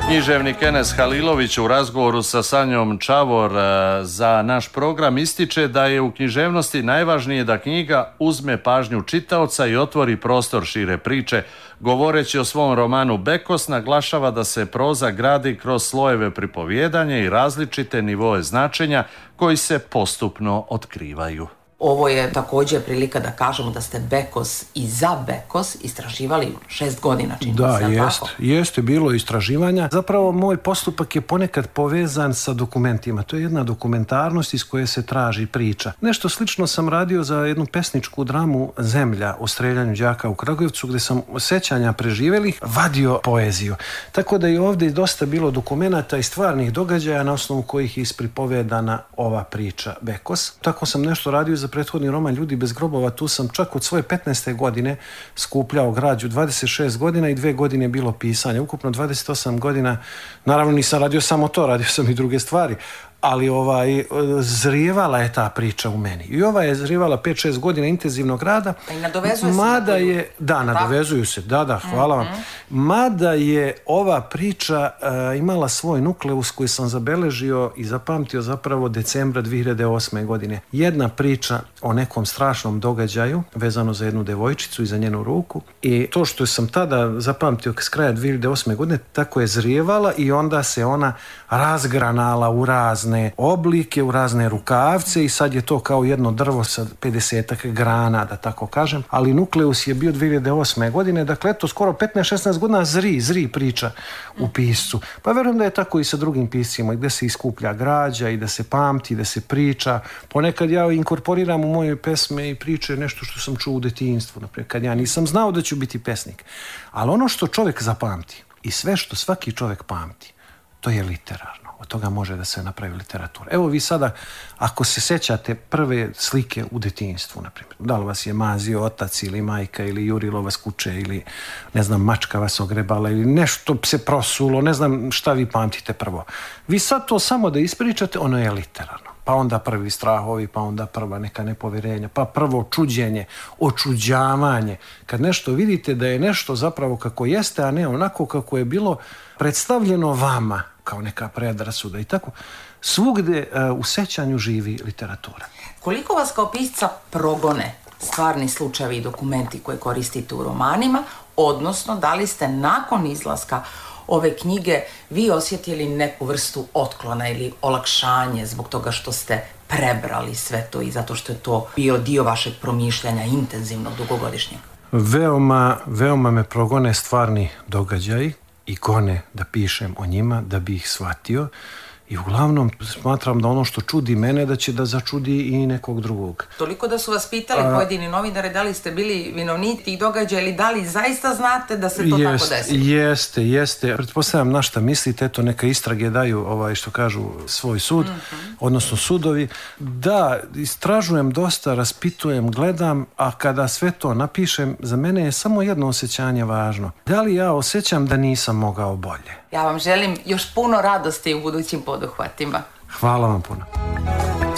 Književnik Enes Halilović u razgovoru sa Sanjom Čavor za naš program ističe da je u književnosti najvažnije da knjiga uzme pažnju čitaoca i otvori prostor šire priče. Govoreći o svom romanu Bekos, naglašava da se proza gradi kroz slojeve pripovijedanja i različite nivoe značenja koji se postupno otkrivaju. Ovo je također prilika da kažemo da ste Bekos i za Bekos istraživali 6 godina, čini se. Jeste bilo istraživanja. Zapravo moj postupak je ponekad povezan sa dokumentima. To je jedna dokumentarnost iz koje se traži priča. Nešto slično sam radio za jednu pesničku dramu Zemlja o streljanju đaka u Kragujevcu, gdje sam sećanja preživjelih vadio poeziju. Tako da je ovdje dosta bilo dokumenata i stvarnih događaja na osnovu kojih je ispripovedana ova priča Bekos. Tako sam nešto radio za prethodni roman Ljudi bez grobova. Tu sam čak od svoje 15. godine skupljao građu. 26 godina i 2 godine je bilo pisanje. Ukupno 28 godina. Naravno nisam radio samo to, radio sam i druge stvari. Ali zrijevala je ta priča u meni. I ova je zrijevala 5-6 godina intenzivnog rada. I nadovezuje se nadovezuju se. Da, hvala vam. Mada je ova priča imala svoj nukleus koji sam zabeležio i zapamtio zapravo decembra 2008. godine. Jedna priča o nekom strašnom događaju vezano za jednu devojčicu i za njenu ruku. I to što sam tada zapamtio s kraja 2008. godine, tako je zrijevala i onda se ona razgranala u razne oblike, u razne rukavce i sad je to kao jedno drvo sa 50 grana, da tako kažem, ali nukleus je bio 2008. godine, dakle eto skoro 15-16 godina zri priča u piscu. Pa verujem da je tako i sa drugim piscima, gdje se iskuplja građa i da se pamti, da se priča. Ponekad ja inkorporiram u moje pesme i priče nešto što sam čuo u detinjstvu, naprijed kad ja nisam znao da ću biti pesnik. Ali ono što čovjek zapamti i sve što svaki čovjek pamti, to je literarno. Od toga može da se napravi literatura. Evo vi sada, ako se sećate prve slike u detinjstvu, na primjer, da li vas je mazio otac ili majka ili jurilo vas kuće ili, ne znam, mačka vas ogrebala ili nešto se prosulo, ne znam šta vi pamtite prvo. Vi sad to samo da ispričate, ono je literarno. Pa onda prvi strahovi, pa onda prva neka nepovjerenja, pa prvo čuđenje, očuđavanje. Kad nešto vidite da je nešto zapravo kako jeste, a ne onako kako je bilo predstavljeno vama, kao neka predrasuda i tako, svugdje u sećanju živi literatura. Koliko vas kao pisca progone stvarni slučajevi i dokumenti koje koristite u romanima, odnosno da li ste nakon izlaska ove knjige vi osjetili neku vrstu otklona ili olakšanje zbog toga što ste prebrali sve to i zato što je to bio dio vašeg promišljanja intenzivnog, dugogodišnjeg? Veoma me progone stvarni događaji i gone da pišem o njima, da bi ih shvatio. I uglavnom smatram da ono što čudi mene, da će da začudi i nekog drugog. Toliko da su vas pitali pojedini novinari da li ste bili vinovnici tih događaja ili da li zaista znate da se to tako desilo? Jeste. Pretpostavljam na šta mislite, eto neka istrage daju što kažu svoj sud, odnosno sudovi. Da, istražujem dosta, raspitujem, gledam, a kada sve to napišem, za mene je samo jedno osjećanje važno. Da li ja osjećam da nisam mogao bolje? Ja vam želim još puno radosti u budućim poduhvatima. Hvala vam puno.